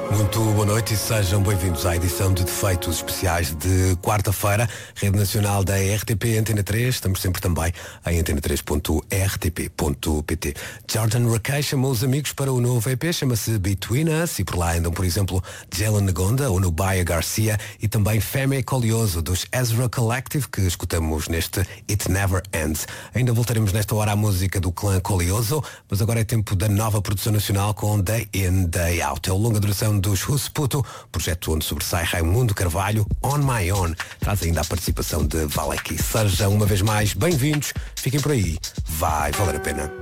Muito boa noite e sejam bem-vindos à edição de Defeitos Especiais de quarta-feira, Rede Nacional da RTP Antena 3. Estamos sempre também em antena3.rtp.pt. Jordan Rakei chamou os amigos para o novo EP, chama-se Between Us, e por lá andam, por exemplo, Jalen Negonda, Onubaya Garcia e também Feme Colioso, dos Ezra Collective, que escutamos neste It Never Ends. Ainda voltaremos nesta hora à música do clã Colioso, mas agora é tempo da nova produção nacional com Day In, Day Out. É o longa duração dos Rusputo, projeto onde sobressai Raimundo Carvalho, On My Own. Traz ainda a participação de Valeki. Sejam uma vez mais bem-vindos, fiquem por aí, vai valer a pena.